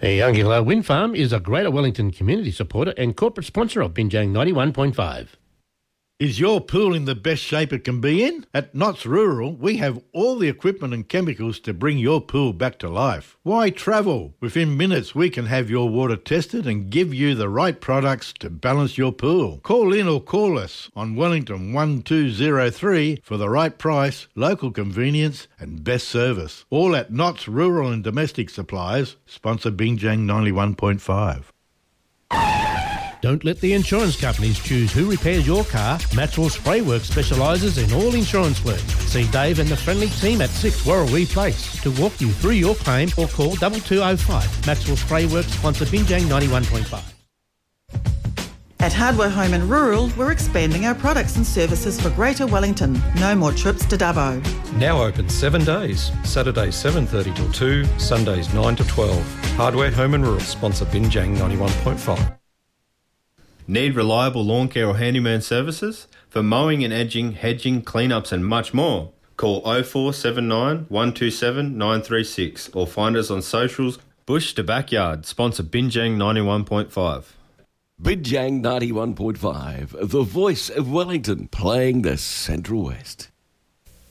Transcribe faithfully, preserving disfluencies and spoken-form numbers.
Youngilla Wind Farm is a Greater Wellington community supporter and corporate sponsor of Binjang ninety-one point five. Is your pool in the best shape it can be in? At Knott's Rural, we have all the equipment and chemicals to bring your pool back to life. Why travel? Within minutes, we can have your water tested and give you the right products to balance your pool. Call in or call us on Wellington one two zero three for the right price, local convenience and best service. All at Knott's Rural and Domestic Supplies, sponsor Binjang ninety-one point five. Don't let the insurance companies choose who repairs your car. Maxwell Spray Works specialises in all insurance work. See Dave and the friendly team at six Warrawee Place to walk you through your claim or call double two oh five. Maxwell Spray Works sponsor Binjang ninety-one point five. At Hardware Home and Rural, we're expanding our products and services for Greater Wellington. No more trips to Dubbo. Now open seven days. Saturdays seven thirty till two, Sundays nine to twelve. Hardware Home and Rural sponsor Binjang ninety-one point five. Need reliable lawn care or handyman services? For mowing and edging, hedging, cleanups and much more. Call oh four seven nine, one two seven, nine three six or find us on socials. Bush to Backyard, sponsor Binjang ninety-one point five. Binjang ninety-one point five, the voice of Wellington, playing the Central West.